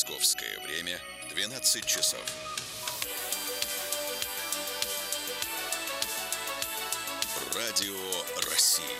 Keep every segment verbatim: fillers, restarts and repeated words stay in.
Московское время двенадцать часов. Радио России.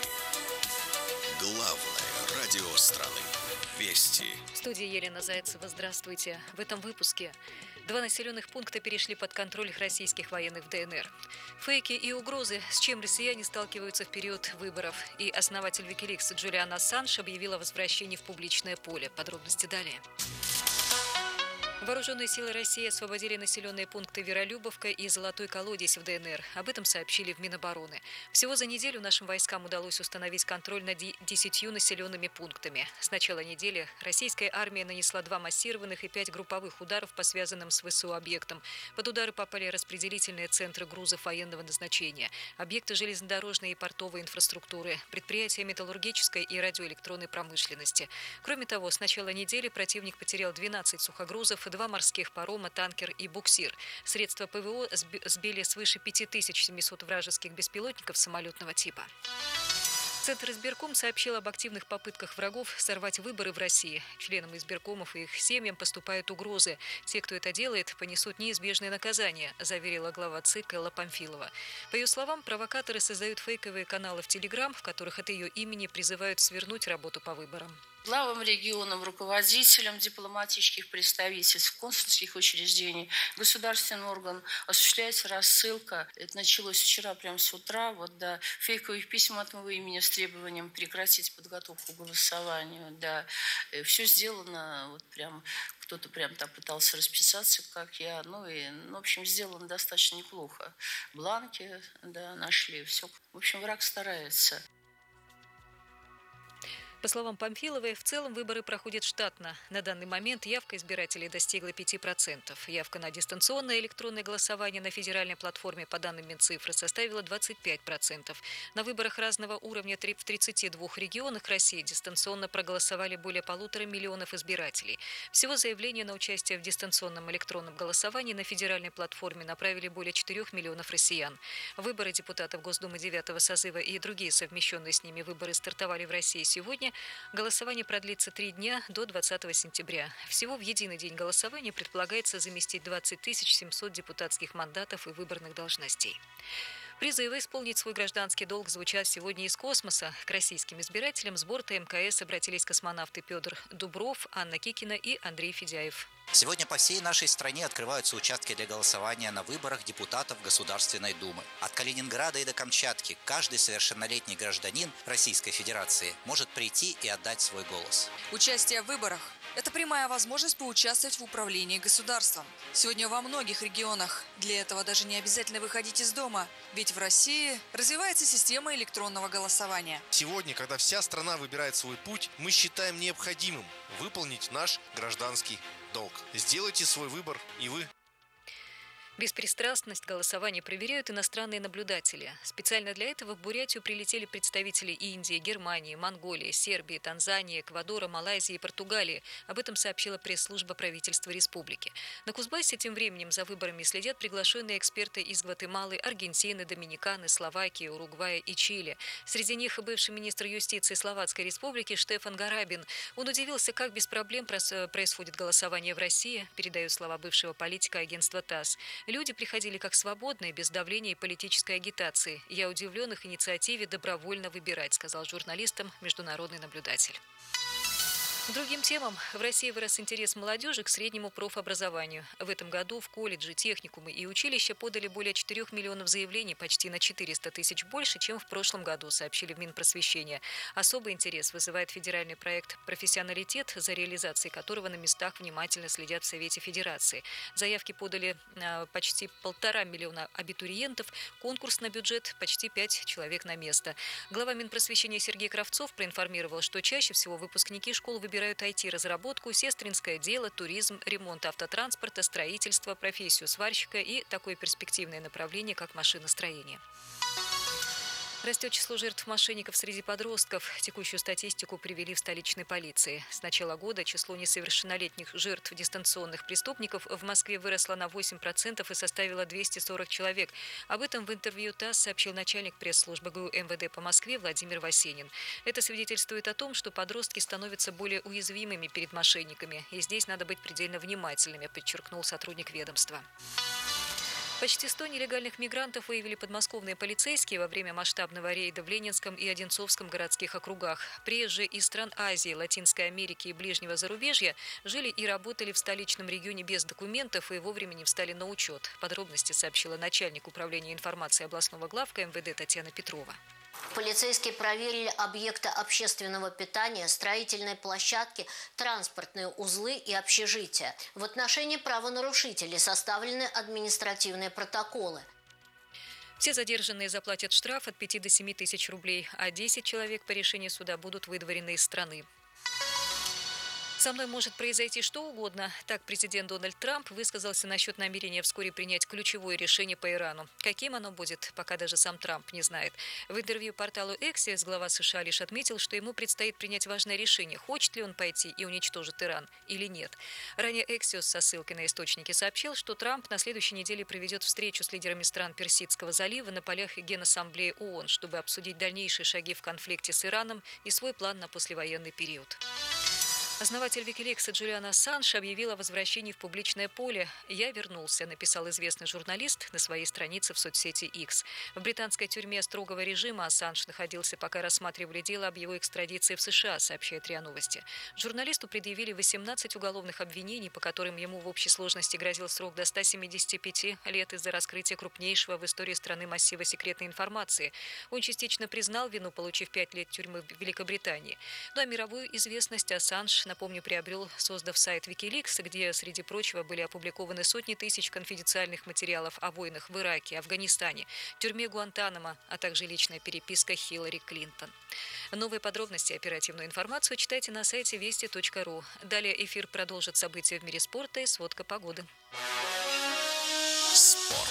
Главное радио страны. Вести. В студии Елена Зайцева. Здравствуйте. В этом выпуске. Два населенных пункта перешли под контроль российских военных в ДНР. Фейки и угрозы, с чем россияне сталкиваются в период выборов. И основатель Wikileaks Джулиан Ассанж объявил о возвращении в публичное поле. Подробности далее. Вооруженные силы России освободили населенные пункты Веролюбовка и Золотой Колодец в ДНР. Об этом сообщили в Минобороны. Всего за неделю нашим войскам удалось установить контроль над десятью населенными пунктами. С начала недели российская армия нанесла два массированных и пять групповых ударов по связанным с ВСУ объектам. Под удары попали распределительные центры грузов военного назначения, объекты железнодорожной и портовой инфраструктуры, предприятия металлургической и радиоэлектронной промышленности. Кроме того, с начала недели противник потерял двенадцать сухогрузов, два морских парома, танкер и буксир. Средства ПВО сбили свыше пять тысяч семисот вражеских беспилотников самолетного типа. Центр избирком сообщил об активных попытках врагов сорвать выборы в России. Членам избиркомов и их семьям поступают угрозы. Те, кто это делает, понесут неизбежные наказания, заверила глава ЦИК Элла Памфилова. По ее словам, провокаторы создают фейковые каналы в Телеграм, в которых от ее имени призывают свернуть работу по выборам. Главам регионам, руководителям дипломатических представительств, консульских учреждений, государственным органам осуществляется рассылка. Это началось вчера прямо с утра, вот, да, фейковых писем от моего имени с требованием прекратить подготовку к голосованию. Да. Все сделано, вот прям, кто-то прям так пытался расписаться, как я. Ну, и, ну, в общем, сделано достаточно неплохо. Бланки, да, нашли, все. В общем, враг старается. По словам Памфиловой, в целом выборы проходят штатно. На данный момент явка избирателей достигла пяти процентов. Явка на дистанционное электронное голосование на федеральной платформе, по данным Минцифры, составила двадцать пять процентов. На выборах разного уровня в тридцати двух регионах России дистанционно проголосовали более полутора миллионов избирателей. Всего заявления на участие в дистанционном электронном голосовании на федеральной платформе направили более четырёх миллионов россиян. Выборы депутатов Госдумы девятого созыва и другие совмещенные с ними выборы стартовали в России сегодня. Голосование продлится три дня до двадцатого сентября. Всего в единый день голосования предполагается заместить двадцать тысяч семьсот депутатских мандатов и выборных должностей. Призывы исполнить свой гражданский долг звучат сегодня из космоса. К российским избирателям с борта МКС обратились космонавты Петр Дубров, Анна Кикина и Андрей Федяев. Сегодня по всей нашей стране открываются участки для голосования на выборах депутатов Государственной Думы. От Калининграда и до Камчатки каждый совершеннолетний гражданин Российской Федерации может прийти и отдать свой голос. Участие в выборах – это прямая возможность поучаствовать в управлении государством. Сегодня во многих регионах для этого даже не обязательно выходить из дома, ведь в России развивается система электронного голосования. Сегодня, когда вся страна выбирает свой путь, мы считаем необходимым выполнить наш гражданский долг. Сделайте свой выбор и вы. Беспристрастность голосования проверяют иностранные наблюдатели. Специально для этого в Бурятию прилетели представители Индии, Германии, Монголии, Сербии, Танзании, Эквадора, Малайзии и Португалии. Об этом сообщила пресс-служба правительства республики. На Кузбассе тем временем за выборами следят приглашенные эксперты из Гватемалы, Аргентины, Доминиканы, Словакии, Уругвая и Чили. Среди них бывший министр юстиции Словацкой республики Штефан Гарабин. Он удивился, как без проблем происходит голосование в России, передают слова бывшего политика агентства ТАСС. Люди приходили как свободные, без давления и политической агитации. Я удивлен их инициативе добровольно выбирать, сказал журналистам международный наблюдатель. Другим темам. В России вырос интерес молодежи к среднему профобразованию. В этом году в колледжи, техникумы и училища подали более четырёх миллионов заявлений, почти на четыреста тысяч больше, чем в прошлом году, сообщили в Минпросвещения. Особый интерес вызывает федеральный проект «Профессионалитет», за реализацией которого на местах внимательно следят в Совете Федерации. Заявки подали почти полтора миллиона абитуриентов, конкурс на бюджет почти пять человек на место. Глава Минпросвещения Сергей Кравцов проинформировал, что чаще всего выпускники школ выбирают Выбирают ай ти-разработку, сестринское дело, туризм, ремонт автотранспорта, строительство, профессию сварщика и такое перспективное направление, как машиностроение. Растет число жертв мошенников среди подростков. Текущую статистику привели в столичной полиции. С начала года число несовершеннолетних жертв дистанционных преступников в Москве выросло на восемь процентов и составило двести сорок человек. Об этом в интервью ТАСС сообщил начальник пресс-службы ГУ эм вэ дэ по Москве Владимир Васенин. Это свидетельствует о том, что подростки становятся более уязвимыми перед мошенниками. И здесь надо быть предельно внимательными, подчеркнул сотрудник ведомства. Почти сто нелегальных мигрантов выявили подмосковные полицейские во время масштабного рейда в Ленинском и Одинцовском городских округах. Приезжие из стран Азии, Латинской Америки и ближнего зарубежья жили и работали в столичном регионе без документов и вовремя не встали на учет. Подробности сообщила начальник управления информации областного главка эм вэ дэ Татьяна Петрова. Полицейские проверили объекты общественного питания, строительные площадки, транспортные узлы и общежития. В отношении правонарушителей составлены административные протоколы. Все задержанные заплатят штраф от пяти до семи тысяч рублей, а десять человек по решению суда будут выдворены из страны. «Со мной может произойти что угодно». Так президент Дональд Трамп высказался насчет намерения вскоре принять ключевое решение по Ирану. Каким оно будет, пока даже сам Трамп не знает. В интервью порталу Axios глава США лишь отметил, что ему предстоит принять важное решение, хочет ли он пойти и уничтожить Иран или нет. Ранее Axios со ссылкой на источники сообщил, что Трамп на следующей неделе проведет встречу с лидерами стран Персидского залива на полях Генассамблеи ООН, чтобы обсудить дальнейшие шаги в конфликте с Ираном и свой план на послевоенный период. Основатель Викиликса Джулиан Ассанж объявил о возвращении в публичное поле. «Я вернулся», написал известный журналист на своей странице в соцсети X. В британской тюрьме строгого режима Ассанж находился, пока рассматривали дело об его экстрадиции в США, сообщает РИА Новости. Журналисту предъявили восемнадцать уголовных обвинений, по которым ему в общей сложности грозил срок до ста семидесяти пяти лет из-за раскрытия крупнейшего в истории страны массива секретной информации. Он частично признал вину, получив пять лет тюрьмы в Великобритании. Ну а мировую известность Ассанж, напомню, приобрел, создав сайт Wikileaks, где, среди прочего, были опубликованы сотни тысяч конфиденциальных материалов о войнах в Ираке, Афганистане, тюрьме Гуантанамо, а также личная переписка Хиллари Клинтон. Новые подробности и оперативную информацию читайте на сайте вести точка ру. Далее эфир продолжит события в мире спорта и сводка погоды. Спорт.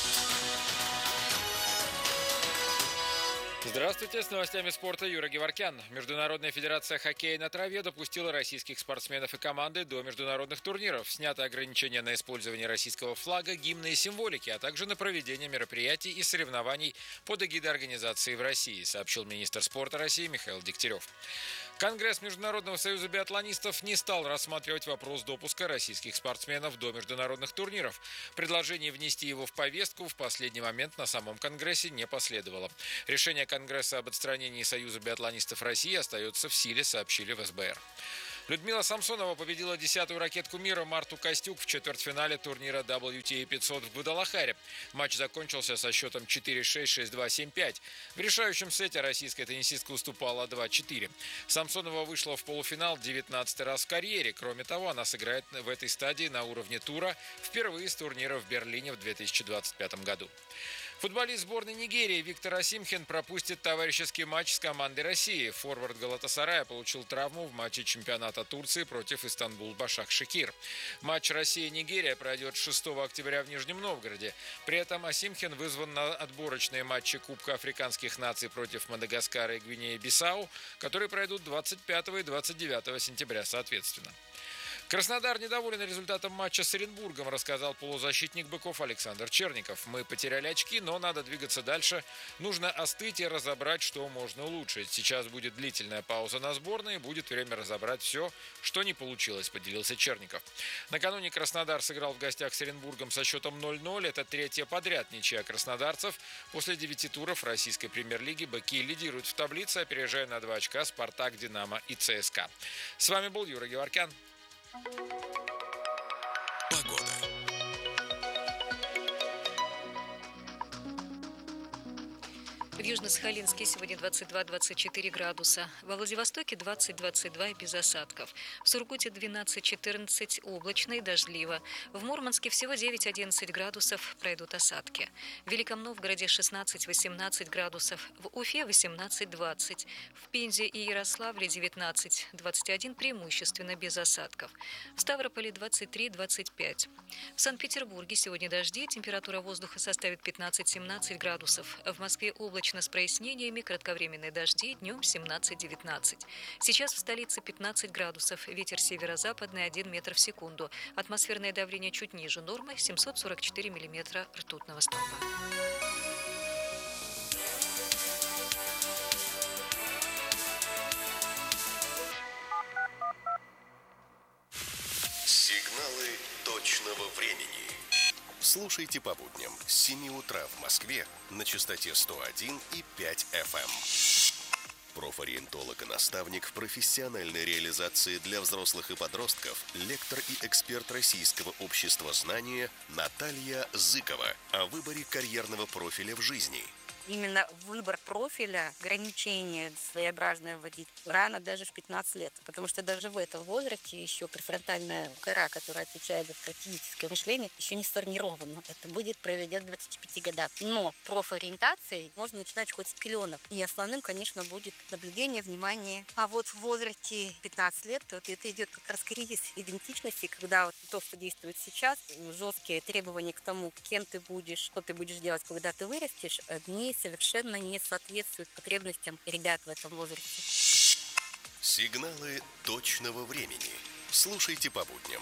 Здравствуйте, с новостями спорта Юра Геворкян. Международная федерация хоккея на траве допустила российских спортсменов и команды до международных турниров. Сняты ограничения на использование российского флага, гимна и символики, а также на проведение мероприятий и соревнований под эгидой организации в России, сообщил министр спорта России Михаил Дегтярев. Конгресс Международного союза биатлонистов не стал рассматривать вопрос допуска российских спортсменов до международных турниров. Предложение внести его в повестку в последний момент на самом Конгрессе не последовало. Решение Конгресса об отстранении Союза биатлонистов России остается в силе, сообщили в эс бэ эр. Людмила Самсонова победила десятую ракетку мира Марту Костюк в четвертьфинале турнира дабл ю ти эй пятьсот в Гвадалахаре. Матч закончился со счетом четыре шесть, шесть два, семь пять. В решающем сете российская теннисистка уступала два четыре. Самсонова вышла в полуфинал девятнадцатый раз в карьере. Кроме того, она сыграет в этой стадии на уровне тура впервые с турнира в Берлине в две тысячи двадцать пятом году. Футболист сборной Нигерии Виктор Осимхен пропустит товарищеский матч с командой России. Форвард Галатасарая получил травму в матче чемпионата Турции против Истанбул-Башак-Шекир. Матч Россия-Нигерия пройдет шестого октября в Нижнем Новгороде. При этом Осимхен вызван на отборочные матчи Кубка африканских наций против Мадагаскара и Гвинеи-Бисау, которые пройдут двадцать пятого и двадцать девятого сентября соответственно. Краснодар недоволен результатом матча с Оренбургом, рассказал полузащитник «Быков» Александр Черников. «Мы потеряли очки, но надо двигаться дальше. Нужно остыть и разобрать, что можно улучшить. Сейчас будет длительная пауза на сборной, будет время разобрать все, что не получилось», — поделился Черников. Накануне Краснодар сыграл в гостях с Оренбургом со счетом ноль ноль. Это третья подряд ничья краснодарцев. После девяти туров российской премьер-лиги «Быки» лидируют в таблице, опережая на два очка «Спартак», «Динамо» и ЦСКА. С вами был Юра Геворкян. Погода. В Южно-Сахалинске сегодня двадцать два - двадцать четыре градуса. Во Владивостоке двадцать - двадцать два и без осадков. В Сургуте двенадцать - четырнадцать, облачно и дождливо. В Мурманске всего девять - одиннадцать градусов, пройдут осадки. В Великом Новгороде шестнадцать - восемнадцать градусов. В Уфе восемнадцать - двадцать. В Пензе и Ярославле девятнадцать - двадцать один, преимущественно без осадков. В Ставрополе двадцать три - двадцать пять. В Санкт-Петербурге сегодня дожди, температура воздуха составит пятнадцать - семнадцать градусов. В Москве облачно облачно с прояснениями, кратковременные дожди, днем семнадцать-девятнадцать. Сейчас в столице пятнадцать градусов, ветер северо-западный один метр в секунду. Атмосферное давление чуть ниже нормы, семьсот сорок четыре миллиметра ртутного столба. Сигналы точного времени. Слушайте по будням с семи утра в Москве на частоте сто один и пять эф эм. Профориентолог и наставник в профессиональной реализации для взрослых и подростков, лектор и эксперт Российского общества знания Наталья Зыкова о выборе карьерного профиля в жизни. Именно выбор профиля, ограничение своеобразное вводить рано даже в пятнадцать лет. Потому что даже в этом возрасте еще префронтальная кора, которая отвечает за стратегическое мышление, еще не сформирована. Это будет проведя к двадцати пяти годам. Но профориентацией можно начинать хоть с пеленок. И основным, конечно, будет наблюдение, внимание. А вот в возрасте пятнадцати лет вот это идет как раз кризис идентичности, когда вот то, что действует сейчас, жесткие требования к тому, кем ты будешь, что ты будешь делать, когда ты вырастешь, одни совершенно не соответствуют потребностям ребят в этом возрасте. Сигналы точного времени. Слушайте по будням.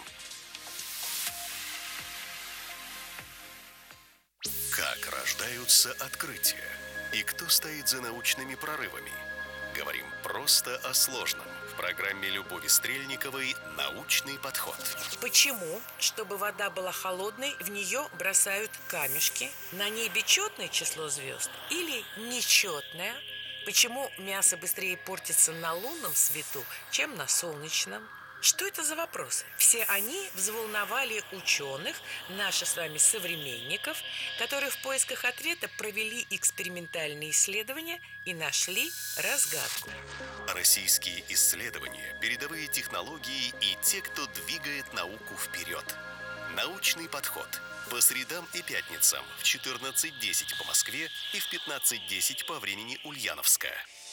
Как рождаются открытия? И кто стоит за научными прорывами? Говорим просто о сложном. В программе Любови Стрельниковой «Научный подход». Почему, чтобы вода была холодной, в нее бросают камешки? На небе четное число звезд или нечетное? Почему мясо быстрее портится на лунном свету, чем на солнечном? Что это за вопросы? Все они взволновали ученых, наших с вами современников, которые в поисках ответа провели экспериментальные исследования и нашли разгадку. Российские исследования, передовые технологии и те, кто двигает науку вперед. Научный подход. По средам и пятницам в четырнадцать десять по Москве и в пятнадцать десять по времени Ульяновска.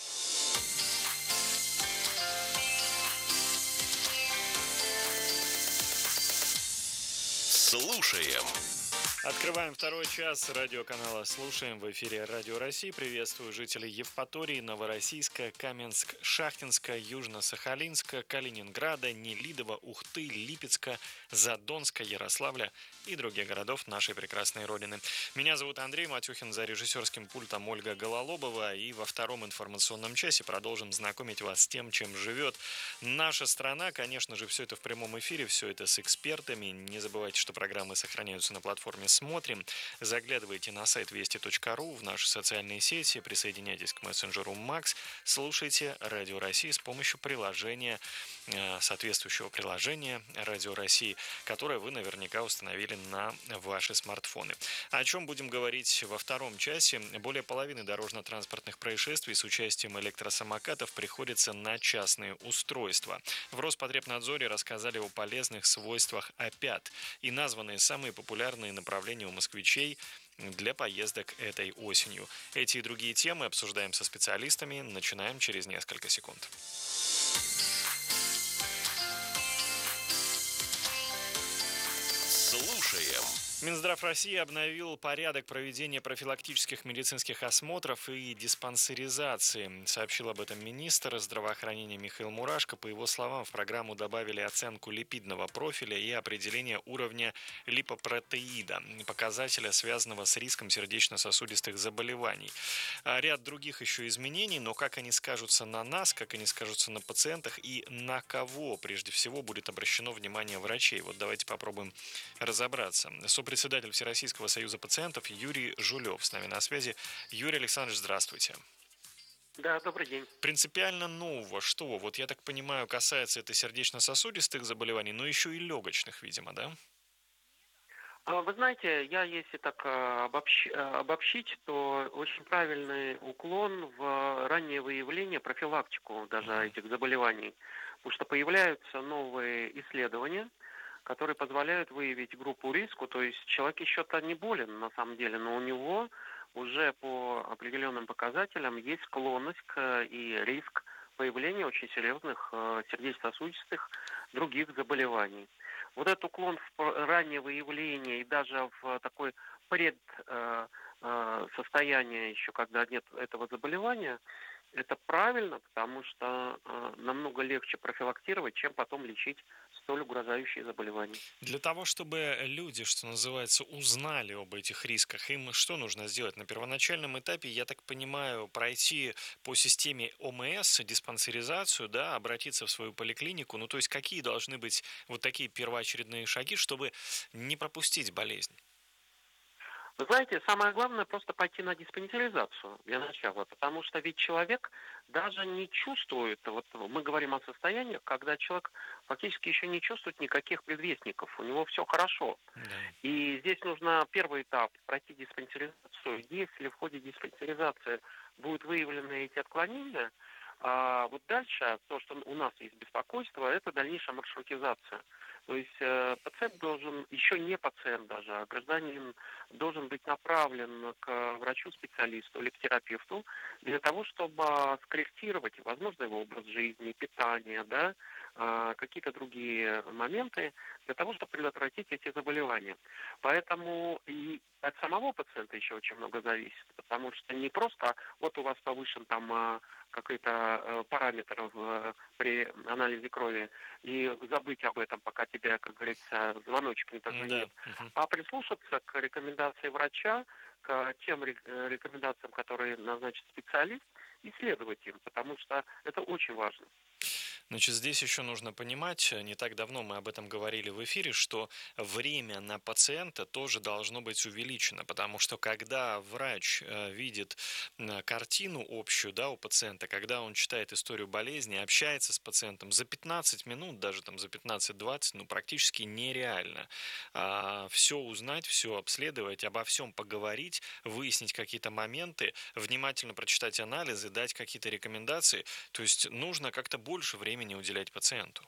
Слушаем. Открываем второй час радиоканала «Слушаем». В эфире Радио России. Приветствую жителей Евпатории, Новороссийска, Каменск-Шахтинска, Южно-Сахалинска, Калининграда, Нелидово, Ухты, Липецка, Задонска, Ярославля и других городов нашей прекрасной родины. Меня зовут Андрей Матюхин, за режиссерским пультом Ольга Гололобова. И во втором информационном часе продолжим знакомить вас с тем, чем живет наша страна. Конечно же, все это в прямом эфире, все это с экспертами. Не забывайте, что программы сохраняются на платформе «Смотрим». Заглядывайте на сайт вести точка ру, в наши социальные сети, присоединяйтесь к мессенджеру Макс, слушайте Радио России с помощью приложения, соответствующего приложения Радио России, которое вы наверняка установили на ваши смартфоны. О чем будем говорить во втором часе? Более половины дорожно-транспортных происшествий с участием электросамокатов приходится на частные устройства. В Роспотребнадзоре рассказали о полезных свойствах опят и названы самые популярные направления у москвичей для поездок этой осенью. Эти и другие темы обсуждаем со специалистами. Начинаем через несколько секунд. Слушаем. Минздрав России обновил порядок проведения профилактических медицинских осмотров и диспансеризации. Сообщил об этом министр здравоохранения Михаил Мурашко. По его словам, в программу добавили оценку липидного профиля и определение уровня липопротеида, показателя, связанного с риском сердечно-сосудистых заболеваний. А ряд других еще изменений, но как они скажутся на нас, как они скажутся на пациентах и на кого, прежде всего, будет обращено внимание врачей. Вот давайте попробуем разобраться. Председатель Всероссийского союза пациентов Юрий Жулев с нами на связи. Юрий Александрович, здравствуйте. Да, добрый день. Принципиально нового, что, вот я так понимаю, касается это сердечно-сосудистых заболеваний, но еще и легочных, видимо, да? Вы знаете, я, если так обобщ... обобщить, то очень правильный уклон в раннее выявление, профилактику даже этих заболеваний, потому что появляются новые исследования, которые позволяют выявить группу риска, то есть человек еще-то не болен на самом деле, но у него уже по определенным показателям есть склонность к, и риск появления очень серьезных сердечно-сосудистых других заболеваний. Вот этот уклон в раннее выявление и даже в такой пред, э, состояние еще, когда нет этого заболевания, это правильно, потому что э, намного легче профилактировать, чем потом лечить столь угрожающие заболевания. Для того, чтобы люди, что называется, узнали об этих рисках, им что нужно сделать? На первоначальном этапе, я так понимаю, пройти по системе ОМС, диспансеризацию, да, обратиться в свою поликлинику. Ну, то есть какие должны быть вот такие первоочередные шаги, чтобы не пропустить болезнь? Вы знаете, самое главное просто пойти на диспансеризацию для начала, потому что ведь человек даже не чувствует, вот мы говорим о состояниях, когда человек фактически еще не чувствует никаких предвестников, у него все хорошо. Да. И здесь нужно первый этап пройти диспансеризацию. Если в ходе диспансеризации будут выявлены эти отклонения, а вот дальше то, что у нас есть беспокойство, это дальнейшая маршрутизация. То есть э, пациент должен, еще не пациент даже, а гражданин должен быть направлен к врачу-специалисту или к терапевту для того, чтобы скорректировать, возможно, его образ жизни, питание, да, э, какие-то другие моменты для того, чтобы предотвратить эти заболевания. Поэтому и от самого пациента еще очень много зависит, потому что не просто вот у вас повышен там э, какой-то э, параметр в, при анализе крови, и забыть об этом, пока тебя, как говорится, звоночек не позвонит, Да. Угу. а прислушаться к рекомендации врача, к тем рекомендациям, которые назначит специалист, и следовать им, потому что это очень важно. Значит, здесь еще нужно понимать, не так давно мы об этом говорили в эфире, что время на пациента тоже должно быть увеличено, потому что когда врач видит картину общую, да, у пациента, когда он читает историю болезни, общается с пациентом за пятнадцать минут, даже там за пятнадцать-двадцать, ну, практически нереально а, все узнать, все обследовать, обо всем поговорить, выяснить какие-то моменты, внимательно прочитать анализы, дать какие-то рекомендации. То есть нужно как-то больше времени не уделять пациенту.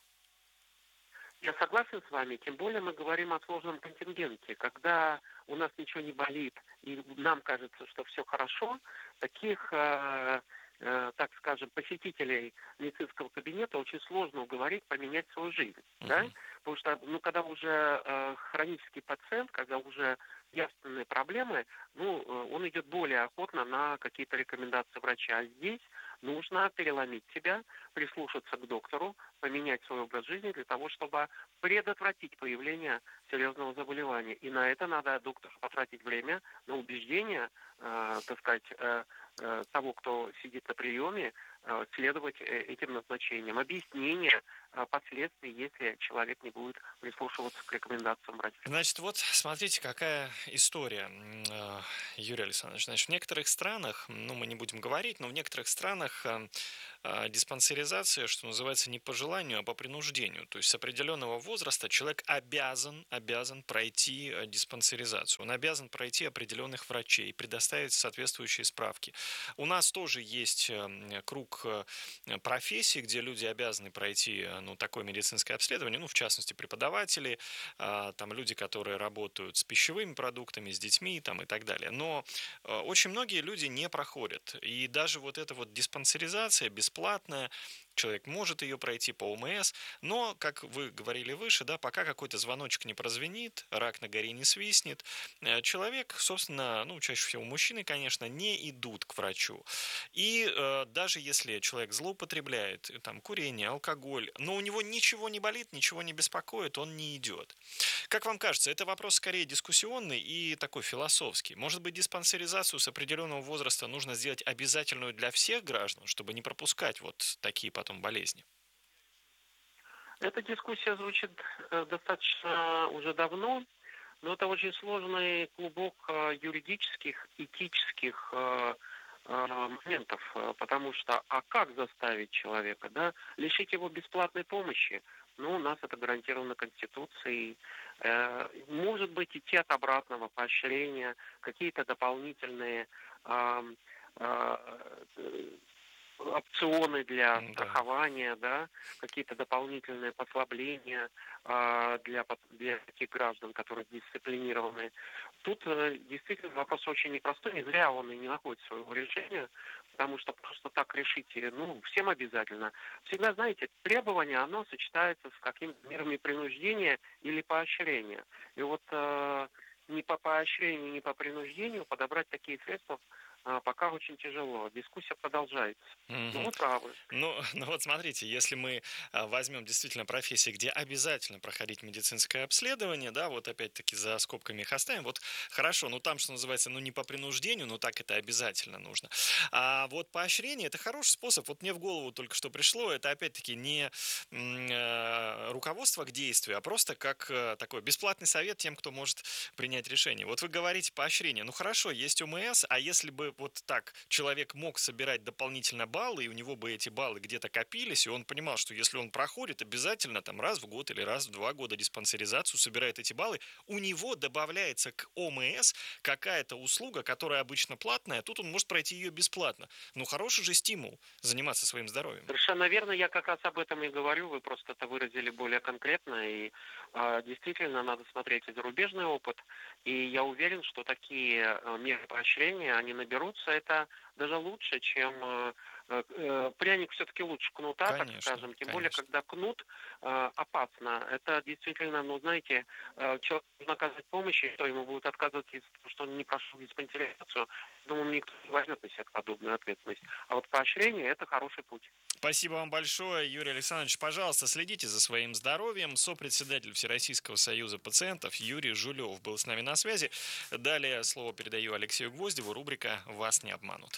Я согласен с вами, тем более мы говорим о сложном контингенте. Когда у нас ничего не болит, и нам кажется, что все хорошо, таких, э, э, так скажем, посетителей медицинского кабинета очень сложно уговорить поменять свою жизнь. Uh-huh. Да? Потому что, ну, когда уже э, хронический пациент, когда уже явственные проблемы, ну, он идет более охотно на какие-то рекомендации врача. А здесь нужно переломить себя, прислушаться к доктору, поменять свой образ жизни для того, чтобы предотвратить появление серьезного заболевания. И на это надо доктору потратить время, на убеждение, э, так сказать, э, э, того, кто сидит на приеме, э, следовать этим назначениям. Объяснение э, последствий, если человек не будет прислушиваться к рекомендациям врача. Значит, вот смотрите, какая история, Юрий Александрович. Значит, в некоторых странах, ну, мы не будем говорить, но в некоторых странах диспансеризация, что называется, не по желанию, а по принуждению. То есть с определенного возраста человек обязан, обязан пройти диспансеризацию. Он обязан пройти определенных врачей, предоставить соответствующие справки. У нас тоже есть круг профессий, где люди обязаны пройти, ну, такое медицинское обследование, ну, в частности, преподаватели, там люди, которые работают с пищевыми продуктами, с детьми там, и так далее. Но очень многие люди не проходят. И даже вот эта вот диспансеризация бесплатная, человек может ее пройти по ОМС, но, как вы говорили выше, да, пока какой-то звоночек не прозвенит, рак на горе не свистнет, человек, собственно, ну, чаще всего мужчины, конечно, не идут к врачу. И э, даже если человек злоупотребляет там, курение, алкоголь, но у него ничего не болит, ничего не беспокоит, он не идет. Как вам кажется, это вопрос скорее дискуссионный и такой философский. Может быть, диспансеризацию с определенного возраста нужно сделать обязательную для всех граждан, чтобы не пропускать вот такие потом болезни? Эта дискуссия звучит достаточно уже давно, но это очень сложный клубок юридических, этических моментов, потому что, а как заставить человека, да, лишить его бесплатной помощи? Ну, у нас это гарантировано Конституцией. Может быть, идти от обратного поощрения, какие-то дополнительные опционы для Да. страхования, да, какие-то дополнительные послабления э, для, для таких граждан, которые дисциплинированы. Тут э, действительно вопрос очень непростой, не зря он и не находит своего решения, потому что просто так решить, ну, всем обязательно. Всегда, знаете, требование, оно сочетается с какими-то мерами принуждения или поощрения. И вот э, ни по поощрению, ни по принуждению подобрать такие средства а, пока очень тяжело. Дискуссия продолжается. Мгм. Ну, вы правы. Ну, ну вот смотрите, если мы а, возьмем действительно профессии, где обязательно проходить медицинское обследование, да, вот опять-таки за скобками их оставим, вот хорошо, ну там, что называется, ну не по принуждению, но так это обязательно нужно. А вот поощрение – это хороший способ. Вот мне в голову только что пришло, это опять-таки не м, э, руководство к действию, а просто как э, такой бесплатный совет тем, кто может принять решение. Вот вы говорите поощрение, ну хорошо, есть ОМС, а если бы вот так человек мог собирать дополнительно баллы, и у него бы эти баллы где-то копились, и он понимал, что если он проходит обязательно там раз в год или раз в два года диспансеризацию, собирает эти баллы, у него добавляется к ОМС какая-то услуга, которая обычно платная, а тут он может пройти ее бесплатно. Ну, хороший же стимул заниматься своим здоровьем. Совершенно верно, я как раз об этом и говорю, вы просто это выразили более конкретно, и а, действительно надо смотреть и зарубежный опыт, и я уверен, что такие а, меры поощрения, они наберутся, это даже лучше, чем а, э, пряник все-таки лучше кнута, так Конечно, скажем, тем более, конечно. когда кнут а, опасно, это действительно, ну, знаете, а, человеку нужно оказать помощь, и что ему будут отказывать из-за того, что он не прошел диспансеризацию, думаю, никто не возьмет на себя подобную ответственность, а вот поощрение – это хороший путь. Спасибо вам большое, Юрий Александрович. Пожалуйста, следите за своим здоровьем. Сопредседатель Всероссийского союза пациентов Юрий Жулев был с нами на связи. Далее слово передаю Алексею Гвоздеву. Рубрика «Вас не обманут».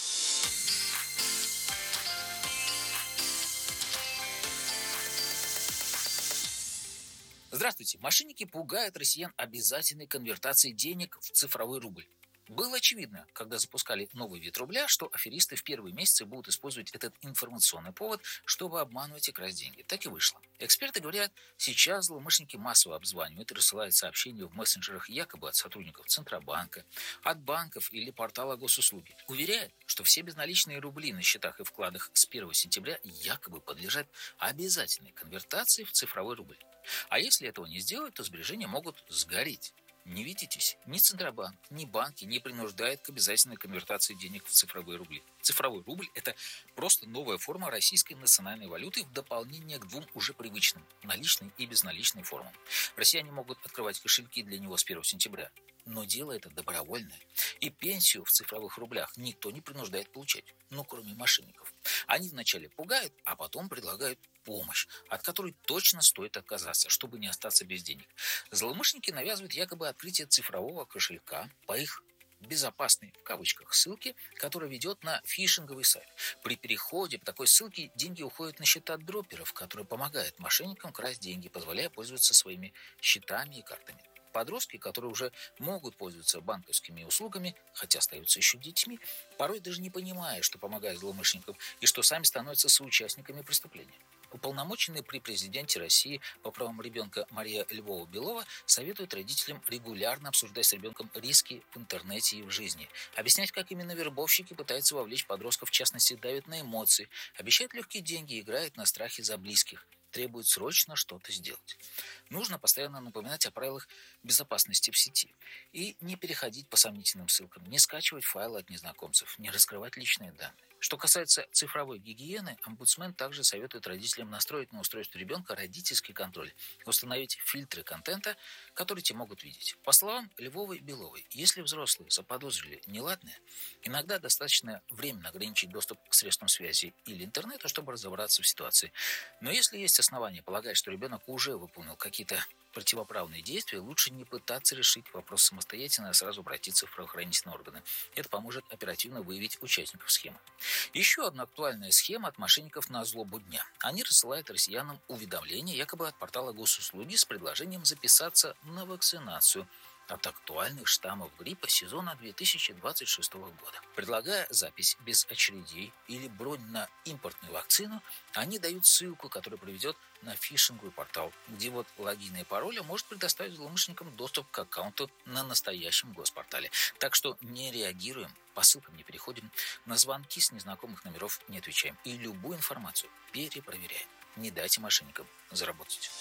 Здравствуйте. Мошенники пугают россиян обязательной конвертацией денег в цифровой рубль. Было очевидно, когда запускали новый вид рубля, что аферисты в первые месяцы будут использовать этот информационный повод, чтобы обманывать и красть деньги. Так и вышло. Эксперты говорят, сейчас злоумышленники массово обзванивают и рассылают сообщения в мессенджерах якобы от сотрудников Центробанка, от банков или портала госуслуги. Уверяют, что все безналичные рубли на счетах и вкладах с первого сентября якобы подлежат обязательной конвертации в цифровой рубль. А если этого не сделать, то сбережения могут сгореть. Не ведитесь, ни Центробанк, ни банки не принуждают к обязательной конвертации денег в цифровые рубли. Цифровой рубль – это просто новая форма российской национальной валюты в дополнение к двум уже привычным – наличной и безналичной формам. Россияне могут открывать кошельки для него с первого сентября, но дело это добровольное. И пенсию в цифровых рублях никто не принуждает получать, ну кроме мошенников. Они вначале пугают, а потом предлагают помощь, от которой точно стоит отказаться, чтобы не остаться без денег. Злоумышленники навязывают якобы открытие цифрового кошелька по их безопасной, в кавычках, ссылке, которая ведет на фишинговый сайт. При переходе по такой ссылке деньги уходят на счета дроперов, которые помогают мошенникам красть деньги, позволяя пользоваться своими счетами и картами. Подростки, которые уже могут пользоваться банковскими услугами, хотя остаются еще детьми, порой даже не понимая, что помогают злоумышленникам и что сами становятся соучастниками преступления. Уполномоченный при президенте России по правам ребенка Мария Львова-Белова советует родителям регулярно обсуждать с ребенком риски в интернете и в жизни, объяснять, как именно вербовщики пытаются вовлечь подростков, в частности, давят на эмоции, обещают легкие деньги и играют на страхе за близких, требует срочно что-то сделать. Нужно постоянно напоминать о правилах безопасности в сети и не переходить по сомнительным ссылкам, не скачивать файлы от незнакомцев, не раскрывать личные данные. Что касается цифровой гигиены, омбудсмен также советует родителям настроить на устройство ребенка родительский контроль, установить фильтры контента, которые те могут видеть. По словам Львовой и Беловой, если взрослые заподозрили неладное, иногда достаточно временно ограничить доступ к средствам связи или интернету, чтобы разобраться в ситуации. Но если есть основания полагать, что ребенок уже выполнил какие-то противоправные действия, лучше не пытаться решить вопрос самостоятельно, а сразу обратиться в правоохранительные органы. Это поможет оперативно выявить участников схемы. Еще одна актуальная схема от мошенников на злобу дня. Они рассылают россиянам уведомления якобы от портала госуслуги с предложением записаться на вакцинацию от актуальных штаммов гриппа сезона две тысячи двадцать шестого года. Предлагая запись без очередей или бронь на импортную вакцину, они дают ссылку, которая приведет на фишинговый портал, где вот логин и пароля может предоставить злоумышленникам доступ к аккаунту на настоящем госпортале. Так что не реагируем, по ссылкам не переходим, на звонки с незнакомых номеров не отвечаем и любую информацию перепроверяем. Не дайте мошенникам заработать.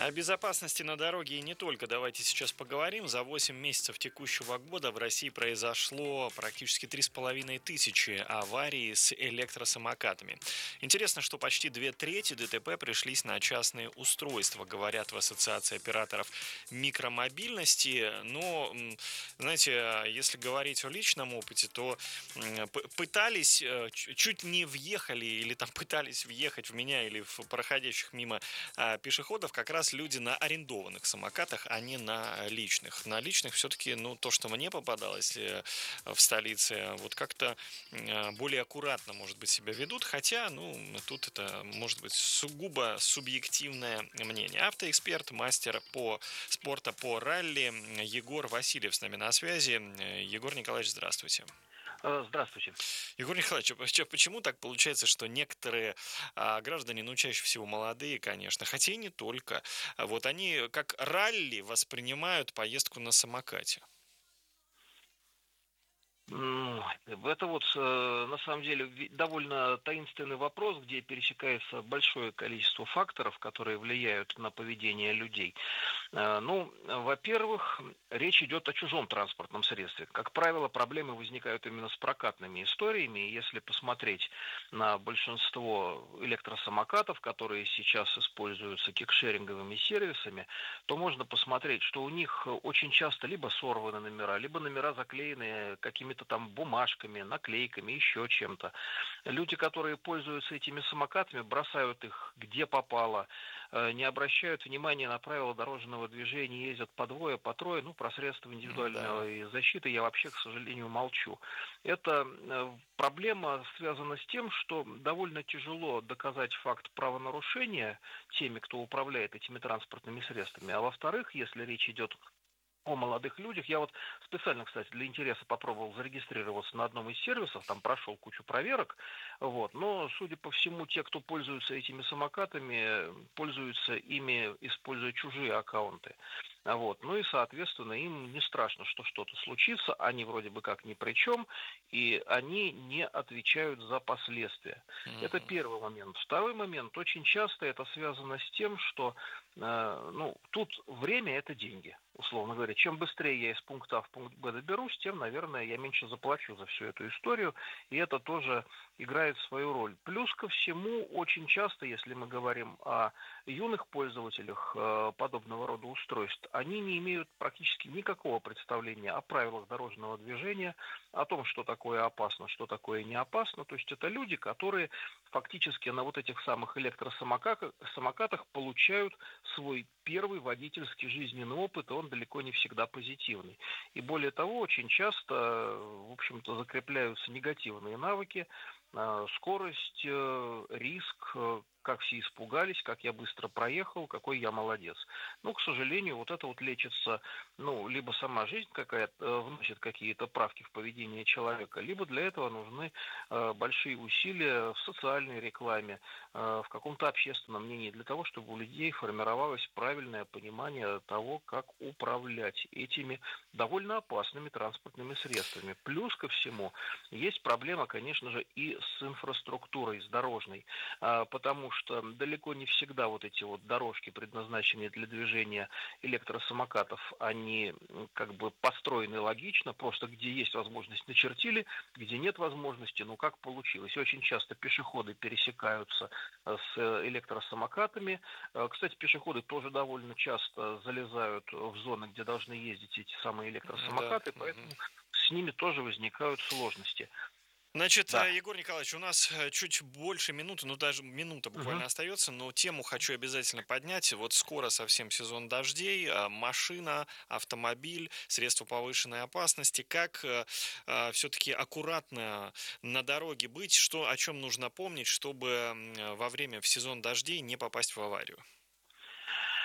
О безопасности на дороге и не только. Давайте сейчас поговорим. За восемь месяцев текущего года в России произошло практически три с половиной тысячи аварий с электросамокатами. Интересно, что почти две трети ДТП пришлись на частные устройства, говорят в Ассоциации операторов микромобильности. Но, знаете, если говорить о личном опыте, то пытались, чуть не въехали или там пытались въехать в меня или в проходящих мимо пешеходов как раз люди на арендованных самокатах, а не на личных. На личных все-таки, ну, то, что мне попадалось в столице, вот как-то более аккуратно, может быть, себя ведут, хотя, ну, тут это может быть сугубо субъективное мнение. Автоэксперт, мастер по спорта по ралли Егор Васильев с нами на связи. Егор Николаевич, здравствуйте. Здравствуйте. Егор Николаевич, почему так получается, что некоторые а, граждане, ну, чаще всего молодые, конечно, хотя и не только, вот они как ралли воспринимают поездку на самокате? Это вот, на самом деле, довольно таинственный вопрос, где пересекается большое количество факторов, которые влияют на поведение людей. Ну, во-первых, речь идет о чужом транспортном средстве. Как правило, проблемы возникают именно с прокатными историями. Если посмотреть на большинство электросамокатов, которые сейчас используются кикшеринговыми сервисами, то можно посмотреть, что у них очень часто либо сорваны номера, либо номера заклеены какими-то там бумажками, наклейками, еще чем-то. Люди, которые пользуются этими самокатами, бросают их где попало, не обращают внимания на правила дорожного движения, ездят по двое, по трое. Ну, про средства индивидуальной да. защиты я вообще, к сожалению, молчу. Эта проблема связана с тем, что довольно тяжело доказать факт правонарушения теми, кто управляет этими транспортными средствами. А во-вторых, если речь идет о молодых людях. Я вот специально, кстати, для интереса попробовал зарегистрироваться на одном из сервисов, там прошел кучу проверок, вот, но, судя по всему, те, кто пользуются этими самокатами, пользуются ими, используя чужие аккаунты. Вот. Ну и, соответственно, им не страшно, что что-то случится, они вроде бы как ни при чем, и они не отвечают за последствия. Mm-hmm. Это первый момент. Второй момент, очень часто это связано с тем, что э, ну, тут время – это деньги, условно говоря. Чем быстрее я из пункта А в пункт Б доберусь, тем, наверное, я меньше заплачу за всю эту историю, и это тоже играет свою роль. Плюс ко всему, очень часто, если мы говорим о юных пользователях э, подобного рода устройств, они не имеют практически никакого представления о правилах дорожного движения, о том, что такое опасно, что такое не опасно. То есть это люди, которые фактически на вот этих самых электросамокатах самокатах получают свой первый водительский жизненный опыт, и он далеко не всегда позитивный. И более того, очень часто, в общем-то, закрепляются негативные навыки, скорость, риск, как все испугались, как я быстро проехал, какой я молодец. Но, к сожалению, вот это вот лечится, ну, либо сама жизнь какая-то вносит какие-то правки в поведение человека, либо для этого нужны э, большие усилия в социальной рекламе, э, в каком-то общественном мнении, для того, чтобы у людей формировалось правильное понимание того, как управлять этими довольно опасными транспортными средствами. Плюс ко всему, есть проблема, конечно же, и с инфраструктурой, с дорожной, э, потому что что далеко не всегда вот эти вот дорожки, предназначенные для движения электросамокатов, они как бы построены логично, просто где есть возможность начертили, где нет возможности, ну как получилось. Очень часто пешеходы пересекаются с электросамокатами. Кстати, пешеходы тоже довольно часто залезают в зоны, где должны ездить эти самые электросамокаты, да. Поэтому угу. с ними тоже возникают сложности. Значит, да. Егор Николаевич, у нас чуть больше минуты, ну даже минута буквально угу. остается, но тему хочу обязательно поднять. Вот скоро совсем сезон дождей, машина, автомобиль, средства повышенной опасности. Как э, все-таки аккуратно на дороге быть, что, о чем нужно помнить, чтобы во время в сезон дождей не попасть в аварию?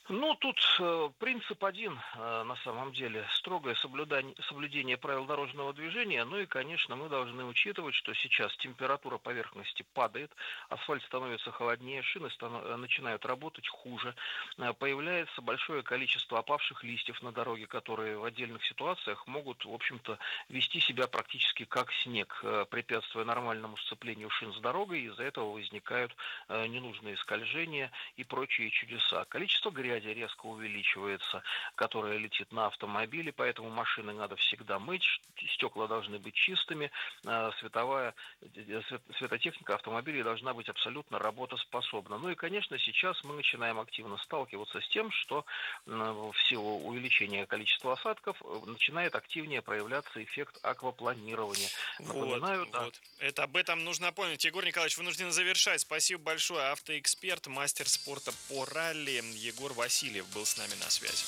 Ну, тут э, принцип один, э, на самом деле, строгое соблюдание, соблюдение правил дорожного движения. Ну и, конечно, мы должны учитывать, что сейчас температура поверхности падает, асфальт становится холоднее, шины станов- начинают работать хуже, э, появляется большое количество опавших листьев на дороге, которые в отдельных ситуациях могут, в общем-то, вести себя практически как снег, э, препятствуя нормальному сцеплению шин с дорогой. Из-за этого возникают э, ненужные скольжения и прочие чудеса. Количество грязи резко увеличивается, которая летит на автомобиле, поэтому машины надо всегда мыть, стекла должны быть чистыми, световая, светотехника автомобилей должна быть абсолютно работоспособна. Ну и, конечно, сейчас мы начинаем активно сталкиваться с тем, что в силу увеличения количества осадков начинает активнее проявляться эффект аквапланирования. Напоминаю, вот, да. вот. Это об этом нужно помнить. Егор Николаевич, вынужден завершать. Спасибо большое. Автоэксперт, мастер спорта по ралли Егор Васильев был с нами на связи.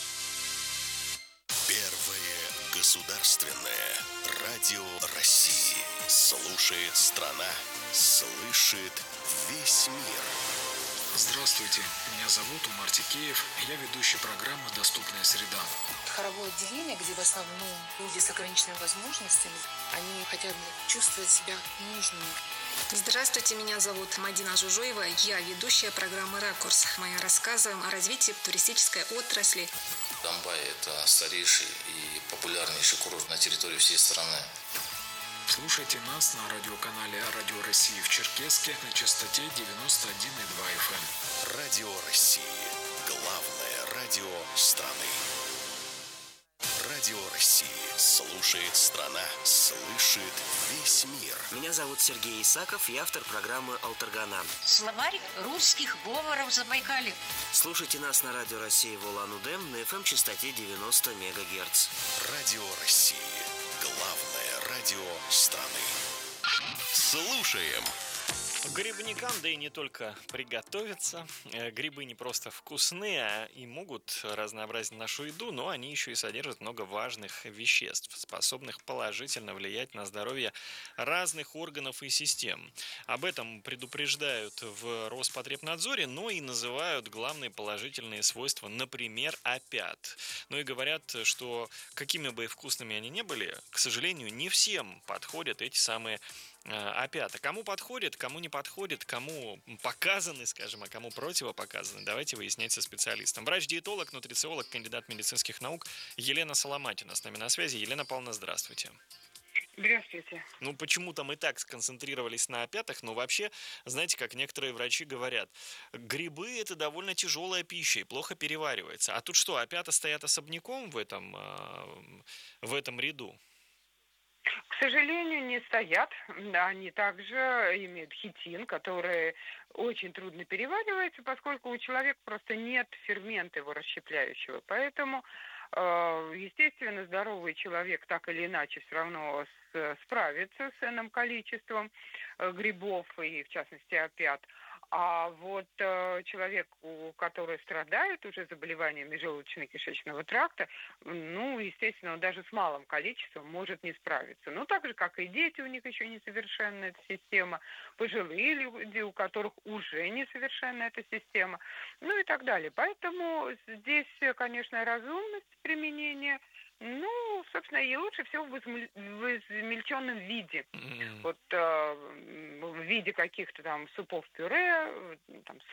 Первое государственное радио России. Слушает страна, слышит весь мир. Здравствуйте, меня зовут Умар Тикеев, я ведущий программы «Доступная среда». Хоровое отделение, где в основном люди с ограниченными возможностями, они хотят чувствовать себя нужными. Здравствуйте, меня зовут Мадина Жужоева, я ведущая программы «Ракурс». Мы рассказываем о развитии туристической отрасли. Дамбай – это старейший и популярнейший курорт на территории всей страны. Слушайте нас на радиоканале «Радио России» в Черкесске на частоте девяносто один и два эф эм. Радио России. Главное радио страны. Радио России. Слушает страна, слышит весь мир. Меня зовут Сергей Исаков, я автор программы «Алтаргана». Словарь русских говоров Забайкалья. Слушайте нас на Радио России в Улан-Удэ на эф эм-частоте девяносто мегагерц. Радио России. Главное радио страны. Слушаем. Грибникам, да и не только, приготовиться. Грибы не просто вкусные, а и могут разнообразить нашу еду, но они еще и содержат много важных веществ, способных положительно влиять на здоровье разных органов и систем. Об этом предупреждают в Роспотребнадзоре, но и называют главные положительные свойства, например, опят. Ну и говорят, что какими бы вкусными они ни были, к сожалению, не всем подходят эти самые опята. Кому подходит, кому не подходит, кому показаны, скажем, а кому противопоказаны, давайте выяснять со специалистом. Врач-диетолог, нутрициолог, кандидат медицинских наук Елена Соломатина с нами на связи. Елена Павловна, здравствуйте. Здравствуйте. Ну, почему-то мы так сконцентрировались на опятах, но вообще, знаете, как некоторые врачи говорят, грибы – это довольно тяжелая пища и плохо переваривается. А тут что, опята стоят особняком в этом, в этом ряду? К сожалению, не стоят. Они также имеют хитин, который очень трудно переваривается, поскольку у человека просто нет фермента его расщепляющего. Поэтому, естественно, здоровый человек так или иначе все равно справится с энным количеством грибов и, в частности, опят. А вот э, человек, который страдает уже заболеваниями желудочно-кишечного тракта, ну, естественно, он даже с малым количеством может не справиться. Ну, так же, как и дети, у них еще несовершенна эта система, пожилые люди, у которых уже несовершенна эта система, ну и так далее. Поэтому здесь, конечно, разумность применения. Ну, собственно, и лучше всего в, измель... в измельченном виде. Mm-hmm. Вот э, в виде каких-то там супов-пюре, там,